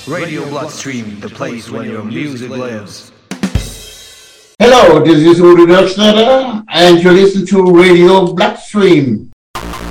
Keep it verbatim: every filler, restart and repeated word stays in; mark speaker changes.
Speaker 1: Radio Bloodstream, the place where your music lives.
Speaker 2: Hello, this is Uri Doksnada, and you listen to Radio Bloodstream.